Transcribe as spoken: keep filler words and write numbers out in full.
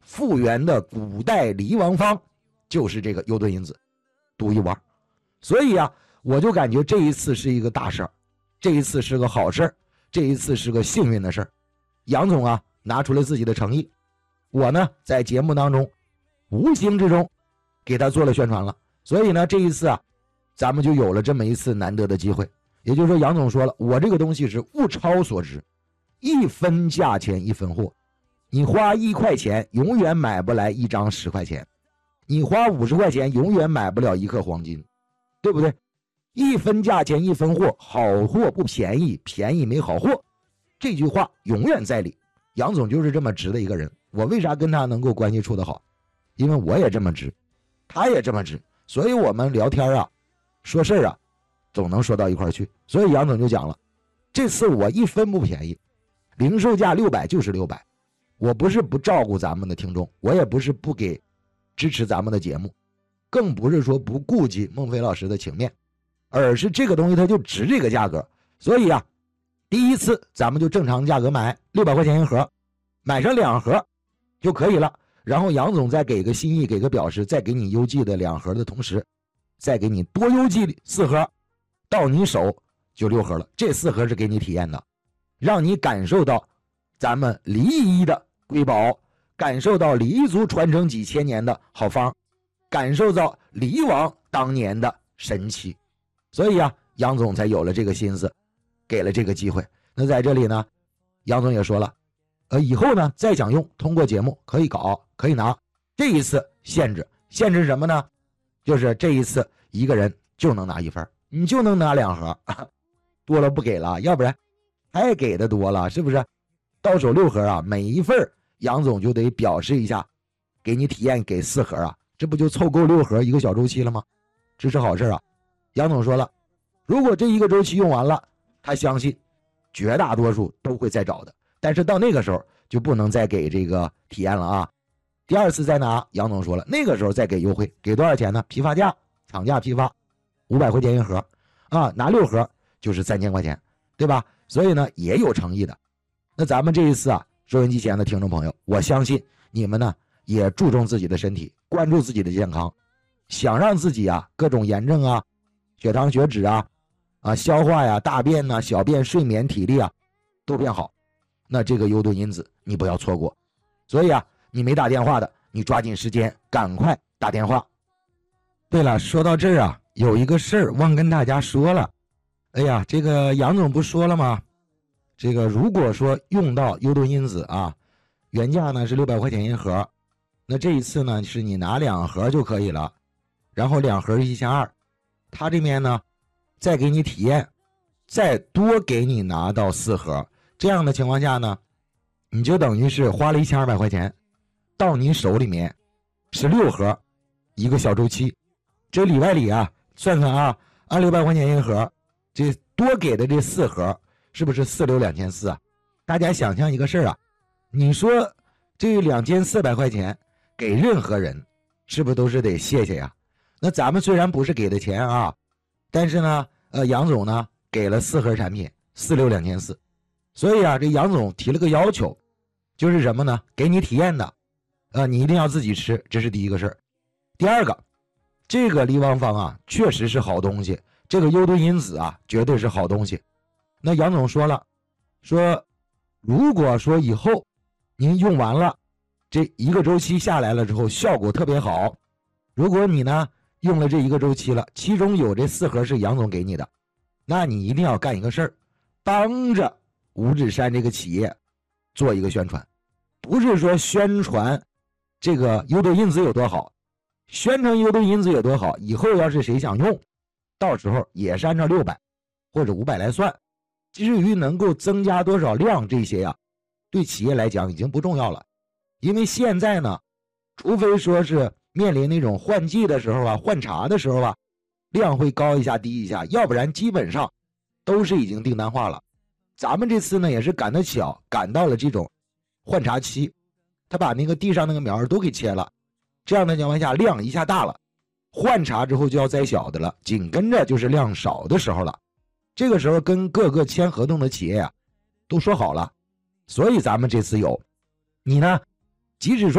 复原的古代离王方就是这个优盾因子，独一无二。所以啊，我就感觉这一次是一个大事儿，这一次是个好事儿，这一次是个幸运的事儿。杨总啊，拿出了自己的诚意，我呢在节目当中无形之中给他做了宣传了。所以呢，这一次啊，咱们就有了这么一次难得的机会。也就是说，杨总说了，我这个东西是物超所值，一分价钱一分货。你花一块钱永远买不来一张十块钱，你花五十块钱永远买不了一克黄金，对不对？一分价钱一分货，好货不便宜，便宜没好货，这句话永远在理。杨总就是这么直的一个人，我为啥跟他能够关系处得好？因为我也这么直，他也这么直，所以我们聊天啊，说事啊，总能说到一块去。所以杨总就讲了，这次我一分不便宜，零售价六百就是六百。我不是不照顾咱们的听众，我也不是不给支持咱们的节目，更不是说不顾及孟非老师的情面，而是这个东西它就值这个价格。所以啊，第一次咱们就正常价格买六百块钱一盒，买上两盒就可以了。然后杨总再给个心意，给个表示，再给你邮寄的两盒的同时，再给你多邮寄四盒，到你手就六盒了。这四盒是给你体验的，让你感受到咱们黎医的瑰宝，感受到黎族传承几千年的好方，感受到黎王当年的神奇。所以啊，杨总才有了这个心思，给了这个机会。那在这里呢，杨总也说了，呃，以后呢再想用，通过节目可以搞，可以拿。这一次限制，限制什么呢？就是这一次一个人就能拿一份，你就能拿两盒，多了不给了，要不然太给的多了，是不是？到手六盒啊，每一份杨总就得表示一下，给你体验给四盒啊，这不就凑够六盒一个小周期了吗？这是好事啊。杨总说了，如果这一个周期用完了，他相信绝大多数都会再找的，但是到那个时候就不能再给这个体验了啊。第二次再拿，杨总说了，那个时候再给优惠，给多少钱呢？批发价，厂价批发五百块钱一盒啊，拿六盒就是三千块钱，对吧？所以呢也有诚意的。那咱们这一次啊，收音机前的听众朋友，我相信你们呢也注重自己的身体，关注自己的健康，想让自己啊各种炎症啊、血糖血脂啊、啊消化呀、大便呐、小便、睡眠、体力啊都变好，那这个优盾因子你不要错过。所以啊，你没打电话的，你抓紧时间赶快打电话。对了，说到这儿啊，有一个事儿忘跟大家说了。哎呀，这个杨总不说了吗？这个如果说用到优盾因子啊，原价呢是六百块钱一盒，那这一次呢是你拿两盒就可以了，然后两盒一千二，他这边呢再给你体验，再多给你拿到四盒，这样的情况下呢，你就等于是花了一千二百块钱，到你手里面是六盒，一个小周期，这里外里啊，算算啊，按六百块钱一盒，这多给的这四盒。是不是四六两千四啊？大家想象一个事儿啊，你说这两千四百块钱给任何人，是不是都是得谢谢呀？那咱们虽然不是给的钱啊，但是呢，呃，杨总呢给了四盒产品，四六两千四，所以啊，这杨总提了个要求，就是什么呢？给你体验的，呃，你一定要自己吃，这是第一个事儿。第二个，这个离王方啊，确实是好东西，这个优盾因子啊，绝对是好东西。那杨总说了，说如果说以后您用完了这一个周期下来了之后效果特别好，如果你呢用了这一个周期了，其中有这四盒是杨总给你的，那你一定要干一个事儿，帮着五指山这个企业做一个宣传。不是说宣传这个优盾因子有多好，宣传优盾因子有多好，以后要是谁想用，到时候也是按照六百或者五百来算，至于能够增加多少量，这些呀、啊，对企业来讲已经不重要了。因为现在呢，除非说是面临那种换季的时候啊，换茶的时候啊，量会高一下低一下，要不然基本上都是已经订单化了。咱们这次呢也是赶得巧，赶到了这种换茶期，他把那个地上那个苗都给切了，这样的情况下量一下大了，换茶之后就要摘小的了，紧跟着就是量少的时候了。这个时候跟各个签合同的企业啊都说好了，所以咱们这次有，你呢即使说